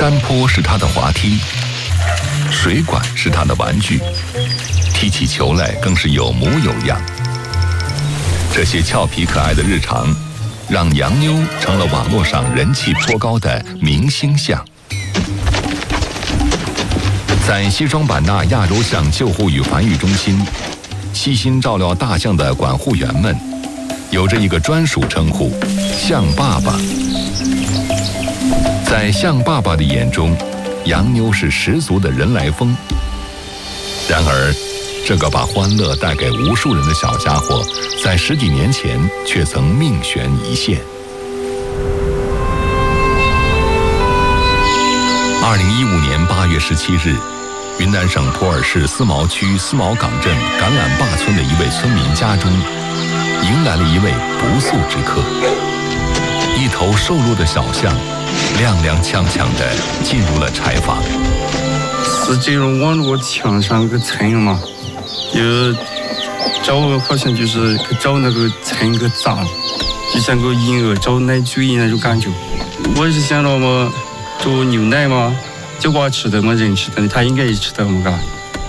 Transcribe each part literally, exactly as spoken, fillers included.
山坡是他的滑梯，水管是他的玩具，踢起球来更是有模有样。这些俏皮可爱的日常，让洋妞成了网络上人气颇高的明星象。在西双版纳亚洲象救护与繁育中心，悉心照料大象的管护员们，有着一个专属称呼——象爸爸。在象爸爸的眼中，洋妞是十足的人来疯。然而，这个把欢乐带给无数人的小家伙，在十几年前却曾命悬一线。二零一五年八月十七日，云南省普洱市思茅区思茅岗镇橄榄坝村的一位村民家中，迎来了一位不速之客。一头瘦弱的小象，踉踉跄跄地进入了柴房。 是这种网络墙上个蹭嘛，有找好像就是找那个蹭个杂，就像个婴儿找奶嘴一样那种感觉。我是想到嘛，做牛奶嘛，这娃吃的嘛，人吃的，他应该也吃的嘛，嘎。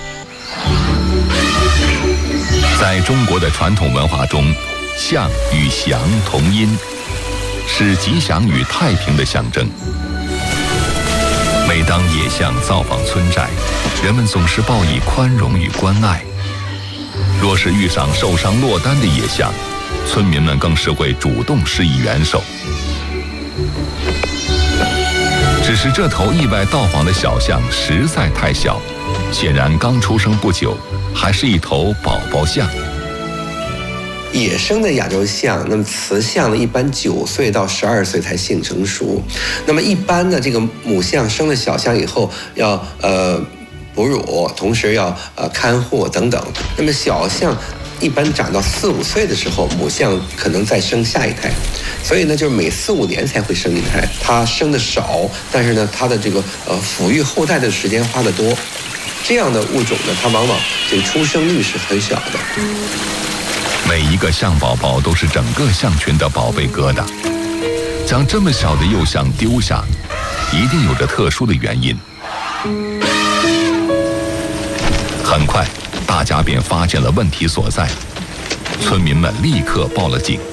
在中国的传统文化中，象与祥同音，是吉祥与太平的象征。每当野象造访村寨，人们总是报以宽容与关爱。若是遇上受伤落单的野象，村民们更是会主动施以援手。只是这头意外到访的小象实在太小，显然刚出生不久，还是一头宝宝象。 野生的亚洲象，那么雌象呢，一般九岁到十二岁才性成熟。那么一般呢，这个母象生了小象以后，要呃哺乳，同时要呃看护等等。那么小象一般长到四五岁的时候，母象可能再生下一胎。所以呢，就是每四五年才会生一胎。它生的少，但是呢，它的这个呃抚育后代的时间花得多。这样的物种呢，它往往这个出生率是很小的。 每一个象宝宝都是整个象群的宝贝疙瘩，将这么小的幼象丢下，一定有着特殊的原因。很快，大家便发现了问题所在，村民们立刻报了警。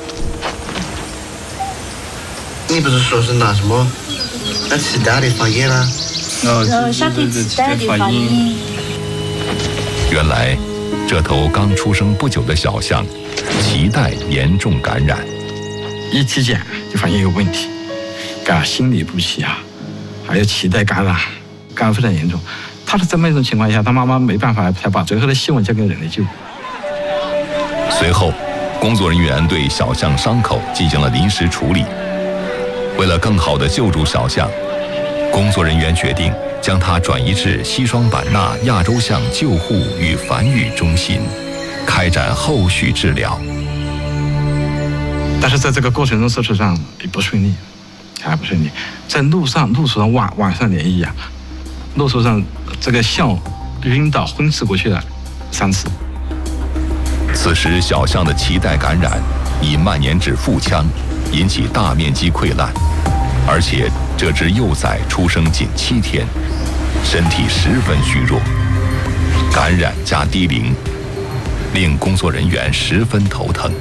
你不是说是拿什么那脐带的发炎啊？ 哦， 小腿脐带的发炎。 原来，这头刚出生不久的小象，脐带严重感染。 一体检就发现有问题，感心律不齐啊，还有脐带感染，感染非常严重。他是这么一种情况下，他妈妈没办法，才把最后的希望交给人类救。 随后，工作人员对小象伤口进行了临时处理。为了更好地救助小象，工作人员决定将它转移至西双版纳亚洲象救护与繁育中心，开展后续治疗。 但是在这个过程中，手术上也不顺利，还不顺利。在路上，路途上晚晚上联谊啊，路途上这个象晕倒昏死过去了三次。 此时，小象的脐带感染已蔓延至腹腔，引起大面积溃烂，而且这只幼崽出生仅七天，身体十分虚弱，感染加低龄，令工作人员十分头疼，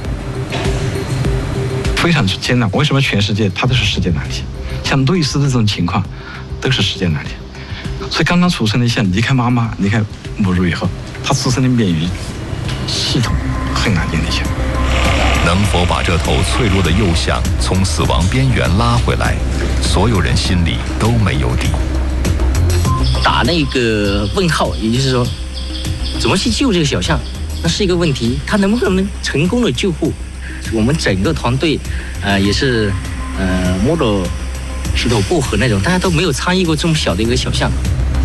非常艰难。为什么全世界它都是世界难题？像类似的这种情况，都是世界难题。所以刚刚出生的象离开妈妈、离开母乳以后，它自身的免疫系统很难建立起来。 能否把这头脆弱的幼象从死亡边缘拉回来，所有人心里都没有底。 打那个问号，也就是说，怎么去救这个小象，那是一个问题。他能不能成功的救护？我们整个团队，呃，也是，呃，摸着石头过河那种，大家都没有参与过这么小的一个小象。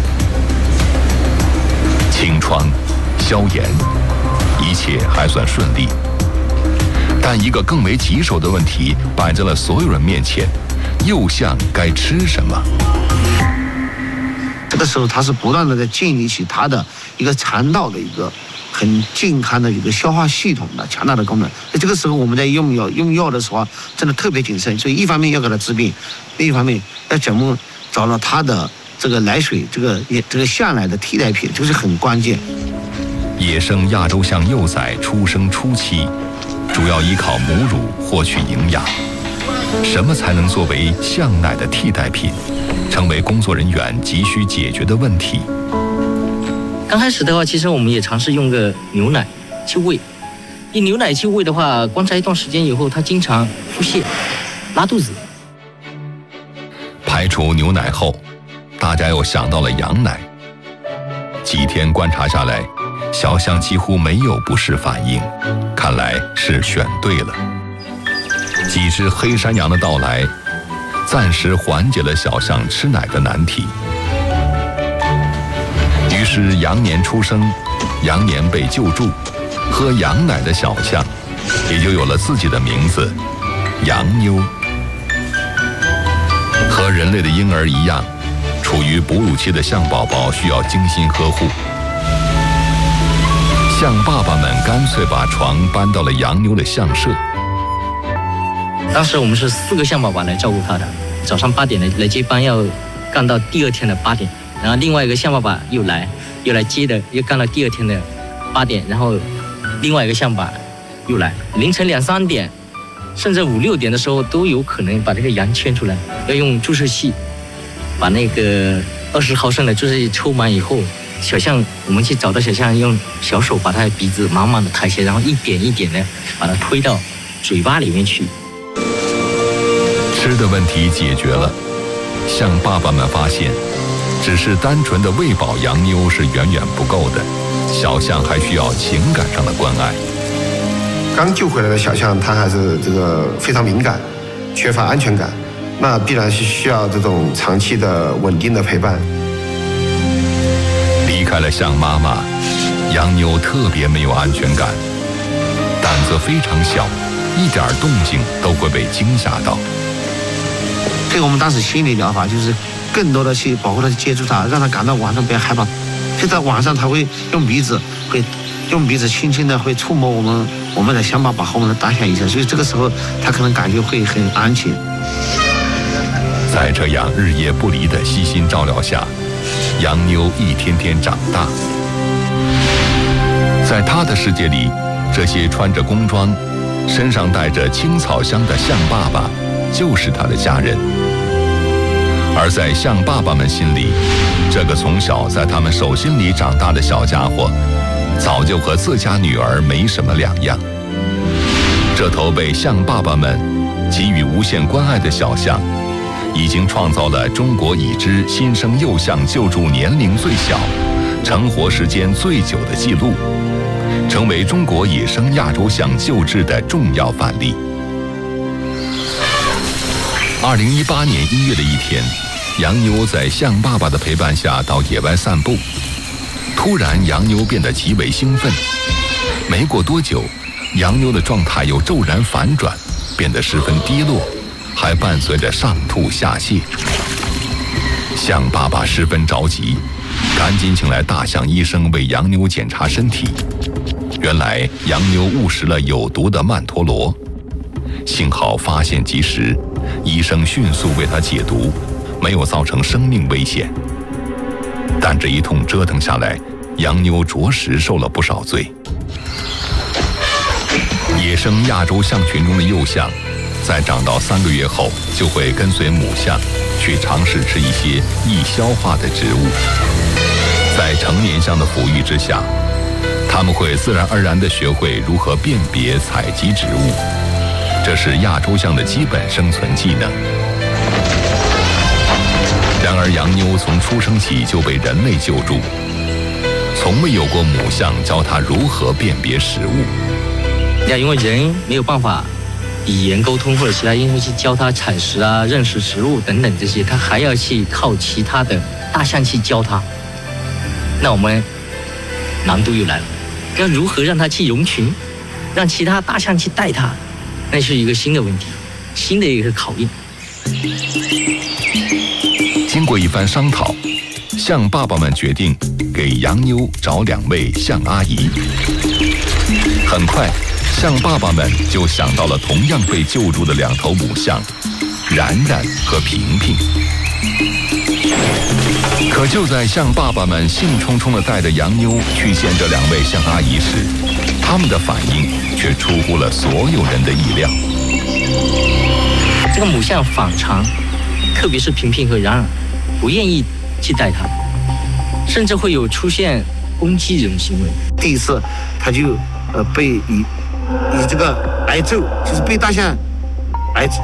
清创、消炎，一切还算顺利。但一个更为棘手的问题摆在了所有人面前：幼象该吃什么？ 这个时候，它是不断的在建立起它的一个肠道的一个很健康的一个消化系统的强大的功能。在这个时候，我们在用药用药的时候，真的特别谨慎。所以，一方面要给它治病，另一方面要怎么找到它的这个奶水，这个这个象奶的替代品，这是很关键。 野生亚洲象幼崽出生初期，主要依靠母乳获取营养。什么才能作为象奶的替代品，成为工作人员急需解决的问题。 刚开始的话，其实我们也尝试用个牛奶去喂。用牛奶去喂的话，观察一段时间以后，它经常腹泻、拉肚子。 排除牛奶后，大家又想到了羊奶。几天观察下来，小象几乎没有不适反应，看来是选对了。几只黑山羊的到来，暂时缓解了小象吃奶的难题。于是羊年出生，羊年被救助，喝羊奶的小象也就有了自己的名字——羊妞。和人类的婴儿一样，处于哺乳期的象宝宝需要精心呵护。象爸爸们干脆把床搬到了羊妞的象舍。 当时我们是四个象宝宝来照顾它的，早上八点来来接班，要干到第二天的八点，然后另外一个象爸爸又来，又来接的，又干到第二天的八点，然后另外一个象爸又来，凌晨两三点，甚至五六点的时候都有可能把这个羊牵出来，要用注射器把那个二十毫升的注射器抽满以后，小象我们去找到小象，用小手把它的鼻子慢慢的抬起来，然后一点一点的把它推到嘴巴里面去。 吃的问题解决了，象爸爸们发现，只是单纯的喂饱羊妞是远远不够的，小象还需要情感上的关爱。 刚救回来的小象，它还是这个非常敏感，缺乏安全感，那必然是需要这种长期的稳定的陪伴。 离开了象妈妈，羊妞特别没有安全感，胆子非常小，一点动静都会被惊吓到。 对我们当时心理疗法就是更多的去保护它，去接触它，让它感到晚上不要害怕。就在晚上，它会用鼻子会用鼻子轻轻的会触摸我们我们的象爸爸和我们的大象一下，所以这个时候它可能感觉会很安全。 在这样日夜不离的悉心照料下，羊妞一天天长大。在他的世界里，这些穿着工装、身上带着青草香的象爸爸就是他的家人。而在象爸爸们心里，这个从小在他们手心里长大的小家伙，早就和自家女儿没什么两样。这头被象爸爸们给予无限关爱的小象，已经创造了中国已知新生幼象救助年龄最小、成活时间最久的记录，成为中国野生亚洲象救治的重要范例。二零一八年一月的一天，羊妞在象爸爸的陪伴下到野外散步，突然羊妞变得极为兴奋。没过多久，羊妞的状态又骤然反转，变得十分低落，还伴随着上吐下泻。象爸爸十分着急，赶紧请来大象医生为羊妞检查身体。原来羊妞误食了有毒的曼陀罗，幸好发现及时，医生迅速为她解毒，没有造成生命危险。但这一通折腾下来，羊妞着实受了不少罪。野生亚洲象群中的幼象，在长到三个月后，就会跟随母象去尝试吃一些易消化的植物。在成年象的抚育之下，它们会自然而然地学会如何辨别、采集植物，这是亚洲象的基本生存技能。然而，羊妞从出生起就被人类救助，从未有过母象教它如何辨别食物。 呀，因为人没有办法语言沟通或者其他因素去教它采食啊、认识食物等等这些，它还要去靠其他的大象去教它。那我们难度又来了，要如何让它去融群，让其他大象去带它，那是一个新的问题，新的一个考验。 经过一番商讨，象爸爸们决定给羊妞找两位象阿姨。很快，象爸爸们就想到了同样被救助的两头母象，冉冉和平平。 可就在象爸爸们兴冲冲地带着洋妞去见这两位象阿姨时，他们的反应却出乎了所有人的意料。 这个母象反常，特别是平平和然然，不愿意去带它，甚至会有出现攻击这种行为。 第一次，他就呃被以以这个挨揍，就是被大象挨